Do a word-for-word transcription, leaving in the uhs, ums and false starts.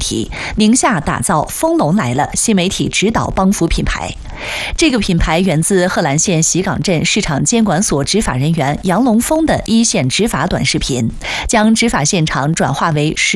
题，宁夏打造丰隆来了新媒体指导帮扶品牌。这个品牌源自贺兰县喜岗镇市场监管所执法人员杨龙峰的一线执法短视频，将执法现场转化为实